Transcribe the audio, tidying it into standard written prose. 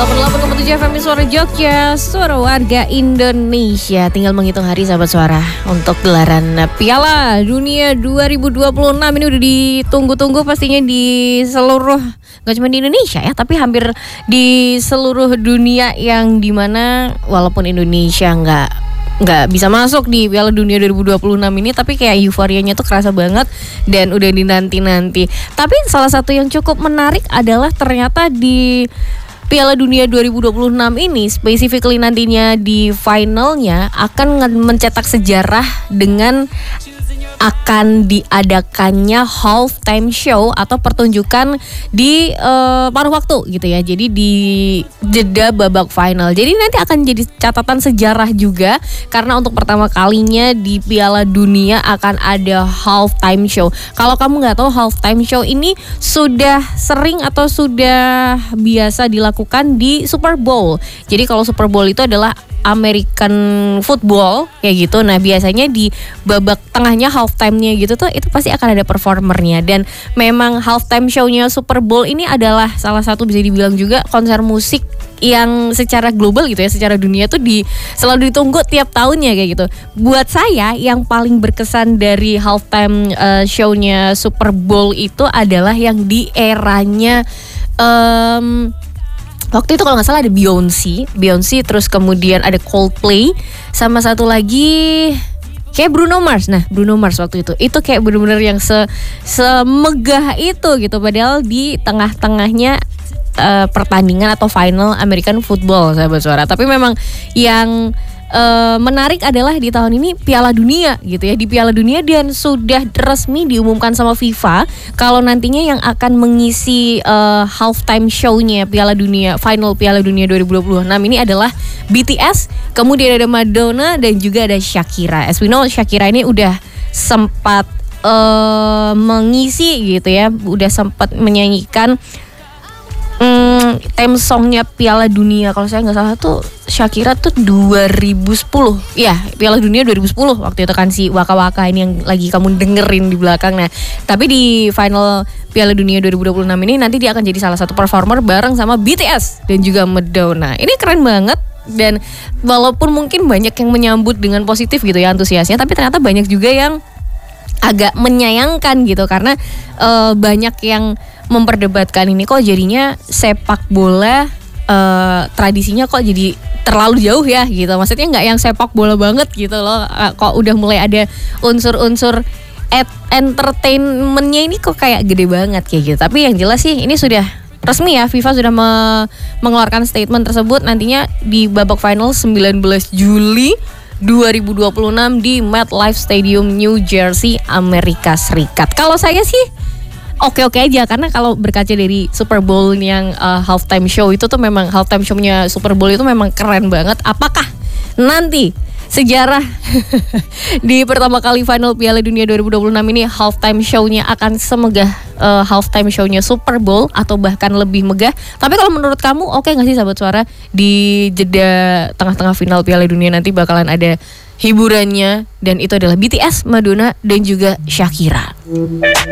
88,7 FM Suara Jogja, suara warga Indonesia. Tinggal menghitung hari sahabat suara untuk gelaran Piala Dunia 2026. Ini udah ditunggu-tunggu pastinya di seluruh, gak cuma di Indonesia ya, tapi hampir di seluruh dunia, yang dimana walaupun Indonesia nggak bisa masuk di Piala Dunia 2026 ini, tapi kayak euforianya tuh kerasa banget dan udah dinanti-nanti. Tapi salah satu yang cukup menarik adalah ternyata di Piala Dunia 2026 ini, specifically nantinya di finalnya akan mencetak sejarah dengan akan diadakannya halftime show atau pertunjukan di paruh waktu gitu ya. Jadi di jeda babak final. Jadi nanti akan jadi catatan sejarah juga, karena untuk pertama kalinya di Piala Dunia akan ada halftime show. Kalau kamu nggak tahu, halftime show ini sudah sering atau sudah biasa dilakukan di Super Bowl. Jadi kalau Super Bowl itu adalah American football kayak gitu. Nah biasanya di babak tengahnya halftime-nya gitu tuh, itu pasti akan ada performernya. Dan memang halftime show-nya Super Bowl ini adalah salah satu, bisa dibilang juga konser musik yang secara global gitu ya, secara dunia tuh selalu ditunggu tiap tahunnya kayak gitu. Buat saya yang paling berkesan dari halftime show-nya Super Bowl itu adalah yang di eranya waktu itu kalau nggak salah ada Beyonce, terus kemudian ada Coldplay, sama satu lagi kayak Bruno Mars. Nah Bruno Mars waktu itu kayak bener-bener yang semegah itu gitu, padahal di tengah-tengahnya pertandingan atau final American football sahabat suara. Tapi memang yang menarik adalah di tahun ini Piala Dunia gitu ya, di Piala Dunia, dan sudah resmi diumumkan sama FIFA kalau nantinya yang akan mengisi halftime show-nya Piala Dunia, final Piala Dunia 2026 ini adalah BTS, kemudian ada Madonna dan juga ada Shakira. As we know, Shakira ini udah sempat mengisi gitu ya, udah sempat menyanyikan theme songnya Piala Dunia. Kalau saya nggak salah tuh Shakira tuh 2010 ya, Piala Dunia 2010 waktu itu kan, si Waka Waka ini yang lagi kamu dengerin di belakang. Nah tapi di final Piala Dunia 2026 ini nanti dia akan jadi salah satu performer bareng sama BTS dan juga Madonna. Ini keren banget. Dan walaupun mungkin banyak yang menyambut dengan positif gitu ya, antusiasnya, tapi ternyata banyak juga yang agak menyayangkan gitu, karena banyak yang memperdebatkan ini kok jadinya sepak bola tradisinya kok jadi terlalu jauh ya gitu. Maksudnya nggak yang sepak bola banget gitu loh, kok udah mulai ada unsur-unsur entertainmentnya ini kok kayak gede banget kayak gitu. Tapi yang jelas sih ini sudah resmi ya, FIFA sudah mengeluarkan statement tersebut. Nantinya di babak final 19 Juli 2026 di MetLife Stadium, New Jersey, Amerika Serikat. Kalau saya sih oke-oke aja, karena kalau berkaca dari Super Bowl yang halftime show itu tuh, memang halftime show-nya Super Bowl itu memang keren banget. Apakah nanti sejarah di pertama kali final Piala Dunia 2026 ini halftime show-nya akan semegah halftime show-nya Super Bowl atau bahkan lebih megah? Tapi kalau menurut kamu oke nggak sih sahabat suara, di jeda tengah-tengah final Piala Dunia nanti bakalan ada hiburannya, dan itu adalah BTS, Madonna dan juga Shakira.